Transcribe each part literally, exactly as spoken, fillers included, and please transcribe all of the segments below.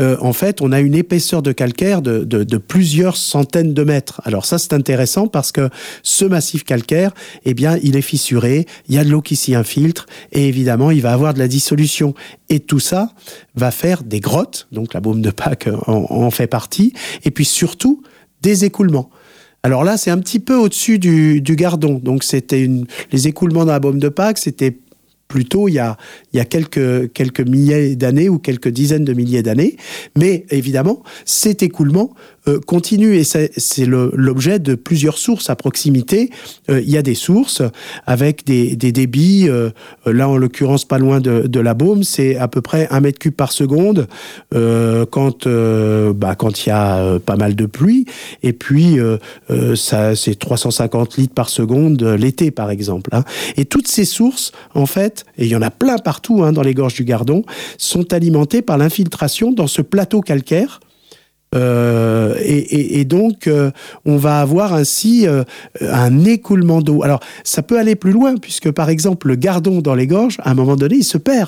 euh, en fait, on a une épaisseur de calcaire de, de, de plusieurs centaines de mètres. Alors ça, c'est intéressant parce que ce massif calcaire, eh bien, il est fissuré, il y a de l'eau qui s'y infiltre, et évidemment, il va avoir de la dissolution. Et tout ça va faire des grottes, donc la Baume de Pâques en, en fait partie, et puis surtout, des écoulements. Alors là, c'est un petit peu au-dessus du, du Gardon. Donc, c'était une, les écoulements dans la Baume de Pâques, c'était plutôt il y a, il y a quelques, quelques milliers d'années ou quelques dizaines de milliers d'années. Mais évidemment, cet écoulement euh, continue et c'est, c'est le, l'objet de plusieurs sources à proximité. Euh, il y a des sources avec des, des débits, euh, là en l'occurrence pas loin de, de la Baume, c'est à peu près un mètre cube par seconde euh, quand euh, bah, quand il y a euh, pas mal de pluie. Et puis, euh, euh, ça, c'est trois cent cinquante litres par seconde euh, l'été, par exemple. Hein. Et toutes ces sources, en fait, et il y en a plein partout hein, dans les gorges du Gardon, sont alimentées par l'infiltration dans ce plateau calcaire. Euh, et, et, et donc, euh, on va avoir ainsi euh, un écoulement d'eau. Alors, ça peut aller plus loin, puisque, par exemple, le Gardon dans les gorges, à un moment donné, il se perd.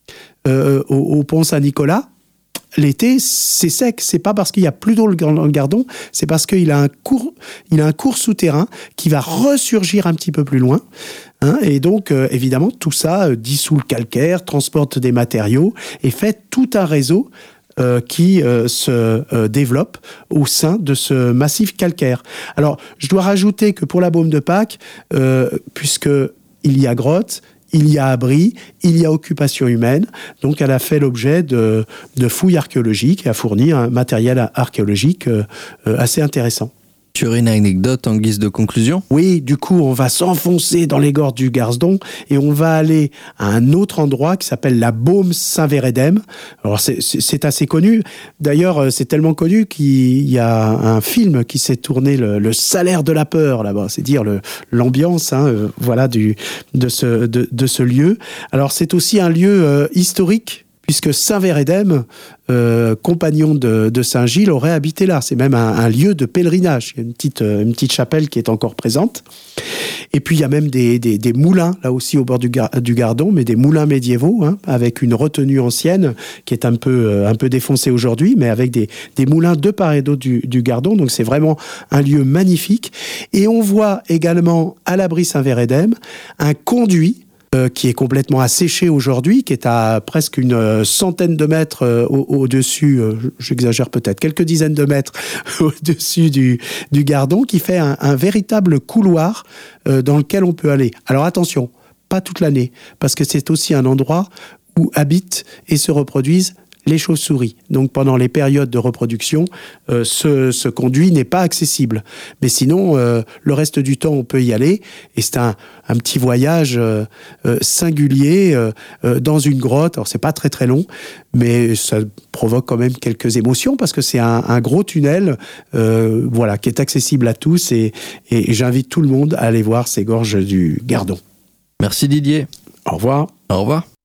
Euh, au, au pont Saint-Nicolas, l'été, c'est sec. C'est pas parce qu'il y a plus d'eau dans le Gardon, c'est parce qu'il a un cours, il a un cours souterrain qui va ressurgir un petit peu plus loin. Hein, et donc, euh, évidemment, tout ça euh, dissout le calcaire, transporte des matériaux et fait tout un réseau euh, qui euh, se euh, développe au sein de ce massif calcaire. Alors, je dois rajouter que pour la Baume de Pâques, euh, puisque il y a grotte, il y a abri, il y a occupation humaine, donc elle a fait l'objet de, de fouilles archéologiques et a fourni un matériel archéologique euh, euh, assez intéressant. Tu aurais une anecdote en guise de conclusion ? Oui, du coup, on va s'enfoncer dans les gorges du Gardon et on va aller à un autre endroit qui s'appelle la Baume Saint-Vérédème. Alors, c'est, c'est, c'est assez connu. D'ailleurs, c'est tellement connu qu'il y a un film qui s'est tourné, le, le Salaire de la peur, là-bas. C'est dire le, l'ambiance, hein, euh, voilà, du, de ce, de, de ce lieu. Alors, c'est aussi un lieu euh, historique, puisque Saint-Vérédème, euh, compagnon de, de Saint-Gilles, aurait habité là. C'est même un, un lieu de pèlerinage. Il y a une petite, une petite chapelle qui est encore présente. Et puis, il y a même des, des, des moulins, là aussi, au bord du, du Gardon, mais des moulins médiévaux, hein, avec une retenue ancienne qui est un peu, un peu défoncée aujourd'hui, mais avec des, des moulins de part et d'autre du, du Gardon. Donc, c'est vraiment un lieu magnifique. Et on voit également, à l'abri Saint-Vérédème, un conduit Euh, qui est complètement asséché aujourd'hui, qui est à presque une euh, centaine de mètres euh, au- au-dessus, euh, j'exagère peut-être, quelques dizaines de mètres au-dessus du, du Gardon, qui fait un, un véritable couloir euh, dans lequel on peut aller. Alors attention, pas toute l'année, parce que c'est aussi un endroit où habitent et se reproduisent les chauves-souris. Donc pendant les périodes de reproduction, euh, ce, ce conduit n'est pas accessible. Mais sinon, euh, le reste du temps, on peut y aller. Et c'est un, un petit voyage euh, euh, singulier euh, euh, dans une grotte. Alors c'est pas très très long, mais ça provoque quand même quelques émotions parce que c'est un, un gros tunnel, euh, voilà, qui est accessible à tous. Et, et j'invite tout le monde à aller voir ces gorges du Gardon. Merci Didier. Au revoir. Au revoir.